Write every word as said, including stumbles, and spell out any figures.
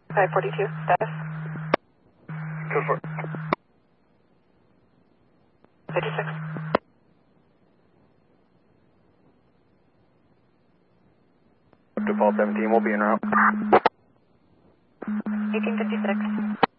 five forty-two, status. Go for it. fifty-six. Default seventeen, we'll be en route. eighteen fifty-six.